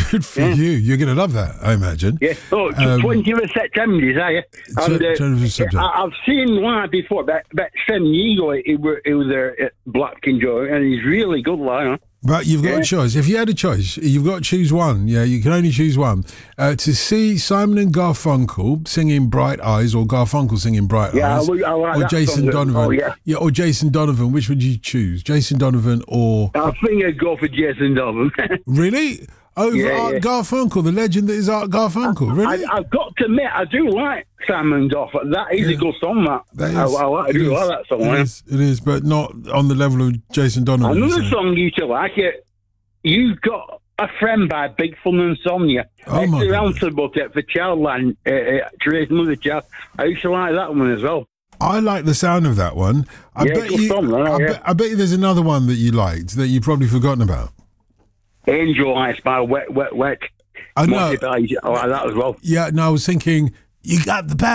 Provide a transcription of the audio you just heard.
Good for you. You're going to love that, I imagine. Yeah. Oh, 20th of September, is that? And, 20th of September. I've seen live before, but 7 years ago, he was there at Black King Joe, and he's really good live. But you've got a choice. If you had a choice, you've got to choose one. Yeah, you can only choose one. To see Simon and Garfunkel singing Bright Eyes, or Garfunkel singing Bright Eyes, I like or that Jason song. Donovan. Oh, yeah. Or Jason Donovan. Which would you choose? Jason Donovan or... I think I'd go for Jason Donovan. Really? Over Art Garfunkel, the legend that is Art Garfunkel. Really? I've got to admit, I do like Simon Garfunkel. That is a good song, that. I do like that song. It is, but not on the level of Jason Donovan. Another song you should like it. You've Got a Friend by Big Fun and Sonia. Oh, my around to book it for Childline, to raise mother child. I used to like that one as well. I like the sound of that one. I bet you there's another one that you liked that you've probably forgotten about. Angel Eyes by Wet. I know. I like that as well. Yeah, no, I was thinking, you got the power.